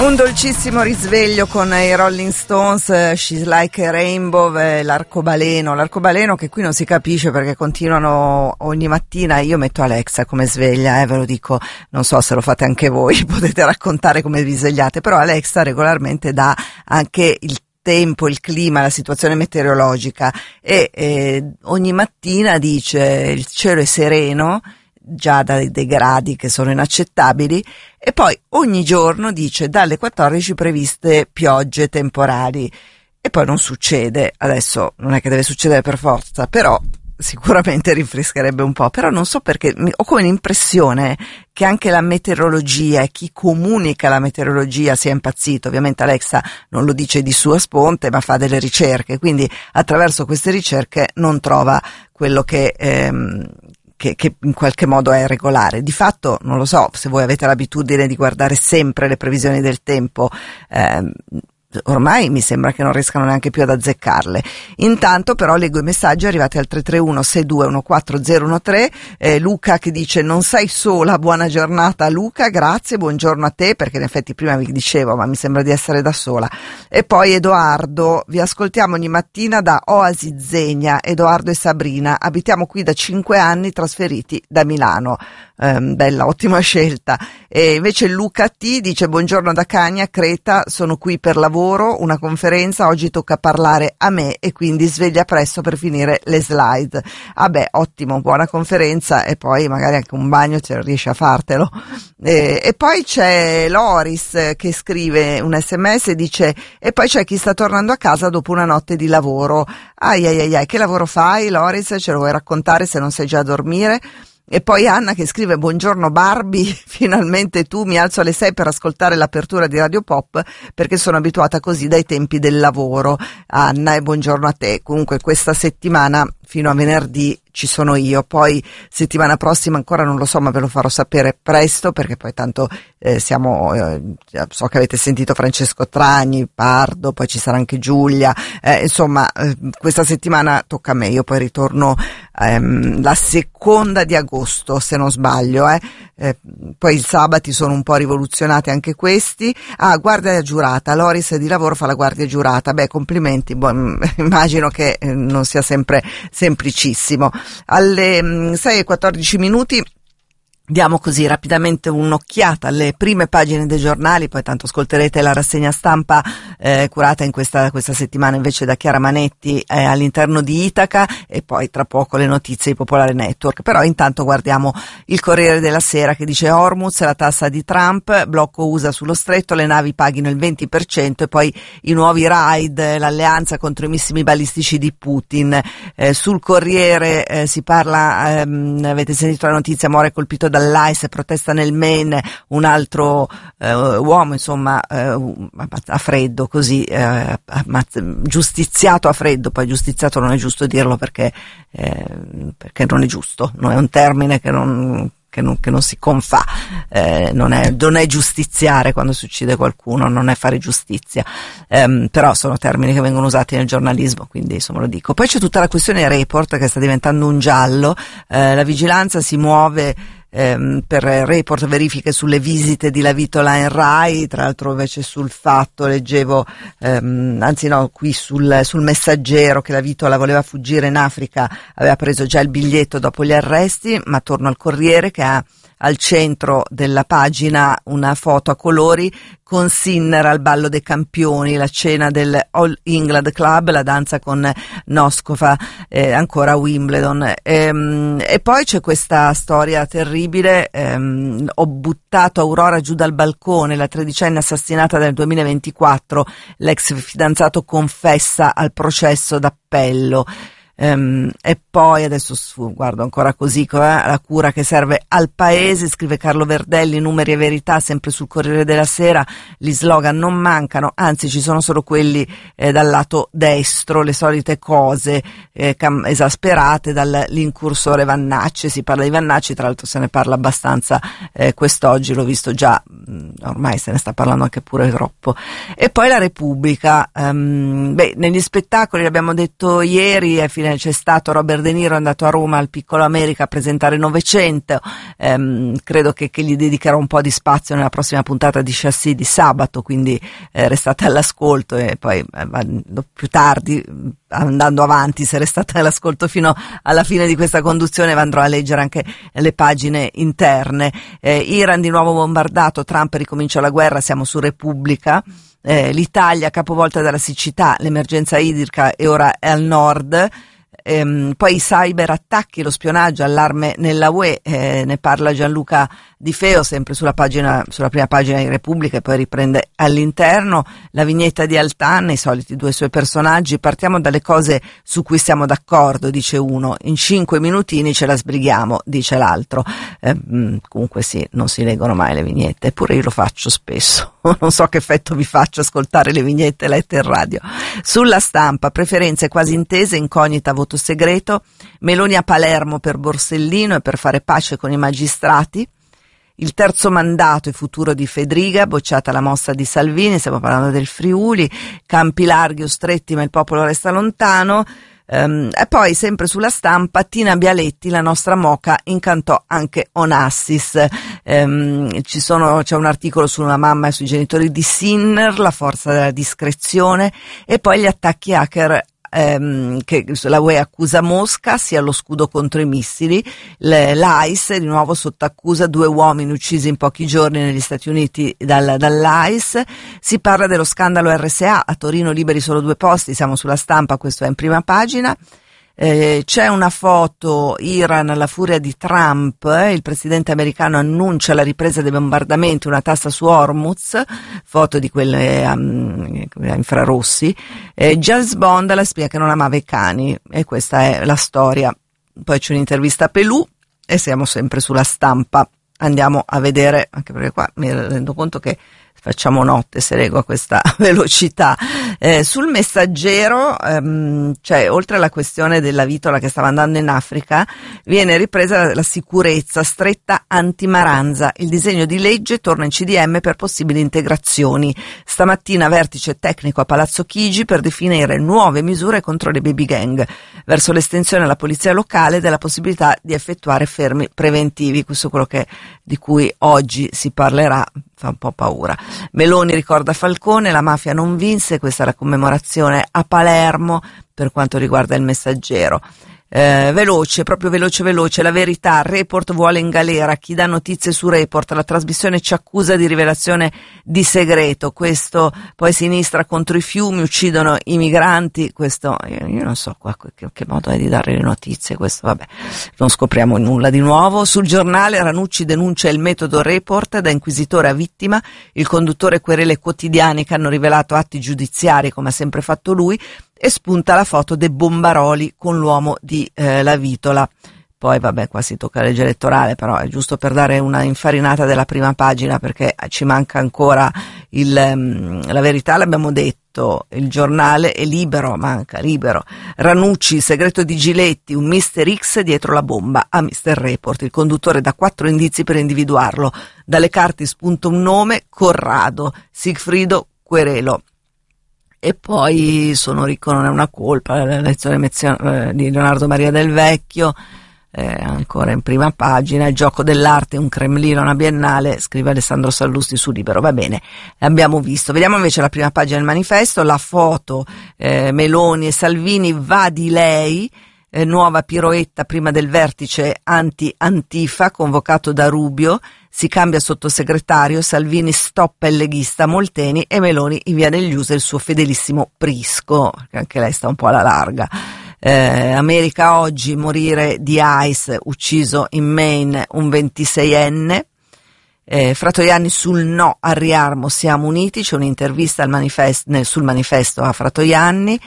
Un dolcissimo risveglio con i Rolling Stones, She's Like a Rainbow, l'arcobaleno che qui non si capisce perché continuano ogni mattina. Io metto Alexa come sveglia, ve lo dico, non so se lo fate anche voi, potete raccontare come vi svegliate, però Alexa regolarmente dà anche il tempo, il clima, la situazione meteorologica e ogni mattina dice il cielo è sereno, già dai gradi che sono inaccettabili, e poi ogni giorno dice dalle 14 previste piogge temporali, e poi non succede. Adesso non è che deve succedere per forza, però sicuramente rinfrescherebbe un po', però non so perché ho come l'impressione che anche la meteorologia e chi comunica la meteorologia sia impazzito. Ovviamente Alexa non lo dice di sua sponte, ma fa delle ricerche, quindi attraverso queste ricerche non trova quello che in qualche modo è regolare. Di fatto, non lo so, se voi avete l'abitudine di guardare sempre le previsioni del tempo, ormai mi sembra che non riescano neanche più ad azzeccarle. Intanto però leggo i messaggi arrivati al 331-6214013, Luca che dice non sei sola, buona giornata Luca, grazie, buongiorno a te, perché in effetti prima vi dicevo ma mi sembra di essere da sola. E poi Edoardo, vi ascoltiamo ogni mattina da Oasi Zegna, Edoardo e Sabrina, abitiamo qui da 5 anni, trasferiti da Milano. Bella, ottima scelta. E invece Luca T dice buongiorno da Cagna, Creta, sono qui per lavoro, una conferenza, oggi tocca parlare a me e quindi sveglia presto per finire le slide. Ottimo, buona conferenza e poi magari anche un bagno riesci a fartelo. E poi c'è Loris che scrive un SMS e dice e poi c'è chi sta tornando a casa dopo una notte di lavoro. Ai, che lavoro fai Loris? Ce lo vuoi raccontare se non sei già a dormire? E poi Anna che scrive buongiorno Barbie, finalmente tu, mi alzo alle 6 per ascoltare l'apertura di Radio Pop perché sono abituata così dai tempi del lavoro. Anna, e buongiorno a te. Comunque questa settimana fino a venerdì ci sono io, poi settimana prossima ancora non lo so, ma ve lo farò sapere presto perché poi tanto so che avete sentito Francesco Tragni, Pardo, poi ci sarà anche Giulia, questa settimana tocca a me, io poi ritorno la seconda di agosto se non sbaglio, poi i sabati sono un po' rivoluzionati anche questi. Guardia giurata, Loris di lavoro fa la guardia giurata, complimenti, immagino che non sia sempre semplicissimo. Alle 6:14 diamo così rapidamente un'occhiata alle prime pagine dei giornali, poi tanto ascolterete la rassegna stampa curata in questa settimana invece da Chiara Manetti all'interno di Itaca, e poi tra poco le notizie di Popolare Network. Però intanto guardiamo il Corriere della Sera che dice Hormuz, la tassa di Trump, blocco USA sullo stretto, le navi paghino il 20% e poi i nuovi raid, l'alleanza contro i missili balistici di Putin. Sul Corriere si parla, avete sentito la notizia, muore colpito dall'ICE, protesta nel Maine un altro uomo, insomma, a freddo così, giustiziato a freddo. Poi giustiziato non è giusto dirlo perché non è giusto, non è un termine che non si confà, non è giustiziare quando si uccide qualcuno, non è fare giustizia, però sono termini che vengono usati nel giornalismo, quindi insomma lo dico. Poi c'è tutta la questione Report che sta diventando un giallo, la vigilanza si muove per Report, verifiche sulle visite di Lavitola in Rai, tra l'altro invece sul Fatto leggevo, qui sul Messaggero, che Lavitola voleva fuggire in Africa, aveva preso già il biglietto dopo gli arresti, ma torno al Corriere che ha al centro della pagina una foto a colori con Sinner al ballo dei campioni, la cena del All England Club, la danza con Noskova, ancora a Wimbledon. E poi c'è questa storia terribile, ho buttato Aurora giù dal balcone, la tredicenne assassinata nel 2024, l'ex fidanzato confessa al processo d'appello. E poi adesso guardo ancora così, la cura che serve al paese, scrive Carlo Verdelli, numeri e verità, sempre sul Corriere della Sera. Gli slogan non mancano, anzi ci sono solo quelli dal lato destro, le solite cose esasperate dall'incursore Vannacci. Si parla di Vannacci, tra l'altro se ne parla abbastanza quest'oggi, l'ho visto già ormai se ne sta parlando anche pure troppo. E poi la Repubblica, negli spettacoli l'abbiamo detto ieri, c'è stato Robert De Niro, è andato a Roma al Piccolo America a presentare Novecento, credo che gli dedicherò un po' di spazio nella prossima puntata di Chassis di sabato, quindi restate all'ascolto, e poi più tardi, andando avanti, se restate all'ascolto fino alla fine di questa conduzione, andrò a leggere anche le pagine interne. Iran di nuovo bombardato, Trump ricomincia la guerra, siamo su Repubblica. L'Italia capovolta dalla siccità, l'emergenza idrica e ora è al nord. Poi i cyberattacchi, lo spionaggio, allarme nella UE, ne parla Gianluca Di Feo sempre sulla prima pagina di Repubblica, e poi riprende all'interno. La vignetta di Altan, i soliti due suoi personaggi. Partiamo dalle cose su cui siamo d'accordo, dice uno, in 5 minutini ce la sbrighiamo, dice l'altro. Comunque sì, non si leggono mai le vignette, eppure io lo faccio spesso. Non so che effetto vi faccio ascoltare le vignette lette in radio. Sulla Stampa, preferenze quasi intese, incognita voto segreto, Meloni a Palermo per Borsellino e per fare pace con i magistrati. Il terzo mandato e futuro di Fedriga, bocciata la mossa di Salvini, stiamo parlando del Friuli, campi larghi o stretti ma il popolo resta lontano. E poi sempre sulla Stampa, Tina Bialetti, la nostra moca, incantò anche Onassis. C'è un articolo sulla mamma e sui genitori di Sinner, la forza della discrezione, e poi gli attacchi hacker che la UE accusa Mosca, sia lo scudo contro i missili. L'AIS di nuovo sotto accusa, 2 uomini uccisi in pochi giorni negli Stati Uniti dall'AIS. Si parla dello scandalo RSA, a Torino liberi solo 2 posti, siamo sulla Stampa, questo è in prima pagina. C'è una foto, Iran, la furia di Trump, il presidente americano annuncia la ripresa dei bombardamenti, una tassa su Hormuz, foto di quelle infrarossi. James Bond, la spia che non amava i cani, e questa è la storia. Poi c'è un'intervista a Pelù e siamo sempre sulla Stampa. Andiamo a vedere, anche perché qua mi rendo conto che facciamo notte se leggo a questa velocità. Sul Messaggero, cioè, oltre alla questione della vitola che stava andando in Africa, viene ripresa la sicurezza, stretta antimaranza. Il disegno di legge torna in CDM per possibili integrazioni. Stamattina vertice tecnico a Palazzo Chigi per definire nuove misure contro le baby gang, verso l'estensione alla polizia locale della possibilità di effettuare fermi preventivi. Questo è quello di cui oggi si parlerà. Fa un po' paura. Meloni ricorda Falcone, la mafia non vinse, questa è la commemorazione a Palermo per quanto riguarda il Messaggero. Veloce, la Verità, Report vuole in galera, chi dà notizie su Report, la trasmissione ci accusa di rivelazione di segreto, questo, poi sinistra contro i fiumi, uccidono i migranti, questo, io non so qua che modo è di dare le notizie, questo vabbè, non scopriamo nulla di nuovo. Sul Giornale, Ranucci denuncia il metodo Report, da inquisitore a vittima, il conduttore querele quotidiani che hanno rivelato atti giudiziari come ha sempre fatto lui, e spunta la foto dei Bombaroli con l'uomo di La Vitola. Poi vabbè, qua si tocca legge elettorale, però è giusto per dare una infarinata della prima pagina, perché ci manca ancora la Verità, l'abbiamo detto, il Giornale è Libero, manca Libero. Ranucci, segreto di Giletti, un Mister X dietro la bomba a Mister Report, il conduttore dà 4 indizi per individuarlo, dalle carte spunta un nome, Corrado, Sigfrido Querelo. E poi Sono ricco non è una colpa, la lezione di Leonardo Maria Del Vecchio, ancora in prima pagina, il gioco dell'arte, un Cremlino, una biennale, scrive Alessandro Sallusti su Libero. Va bene, abbiamo visto. Vediamo invece la prima pagina del manifesto, la foto, Meloni e Salvini, va di lei, nuova piroetta prima del vertice anti-Antifa convocato da Rubio, si cambia sottosegretario, Salvini stoppa il leghista Molteni e Meloni invia negli USA il suo fedelissimo Prisco, che anche lei sta un po' alla larga. America oggi, morire di ICE, ucciso in Maine un 26enne. Fratoianni sul no al riarmo, siamo uniti, c'è un'intervista sul manifesto a Fratoianni.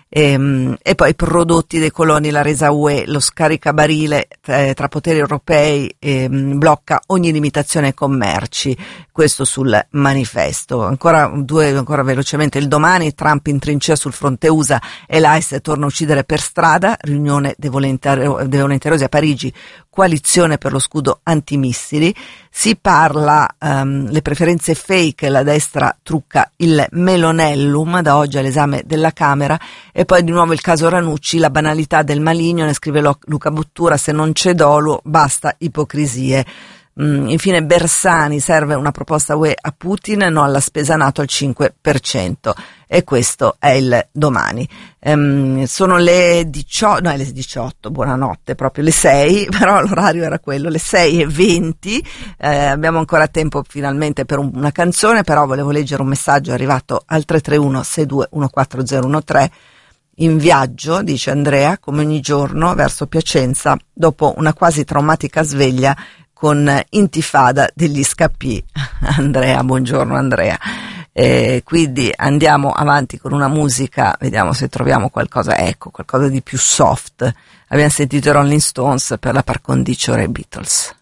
e poi prodotti dei coloni, la resa UE, lo scaricabarile tra poteri europei blocca ogni limitazione ai commerci, questo sul manifesto. Ancora velocemente il Domani, Trump in trincea sul fronte USA e l'ICE torna a uccidere per strada, riunione dei volenterosi a Parigi, coalizione per lo scudo antimissili. Si parla le preferenze fake, la destra trucca il Melonellum, da oggi all'esame della Camera. E poi di nuovo il caso Ranucci, la banalità del maligno, ne scrive Luca Bottura, se non c'è dolo basta ipocrisie. Infine Bersani, serve una proposta UE a Putin, no alla spesa NATO al 5%, e questo è il Domani. Sono le 18, buonanotte, proprio le 6, però l'orario era quello, le 6:20, abbiamo ancora tempo finalmente per una canzone, però volevo leggere un messaggio arrivato al 331 62 14013. In viaggio, dice Andrea, come ogni giorno, verso Piacenza, dopo una quasi traumatica sveglia con Intifada degli Scappi. Andrea, buongiorno Andrea. Quindi andiamo avanti con una musica, vediamo se troviamo qualcosa di più soft. Abbiamo sentito Rolling Stones per la par condicio ai Beatles.